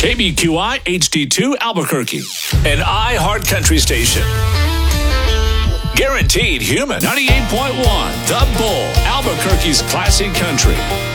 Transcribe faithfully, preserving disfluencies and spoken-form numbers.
K B Q I H D two Albuquerque, an iHeart Country station. Guaranteed Human, ninety-eight point one, The Bull, Albuquerque's classic country.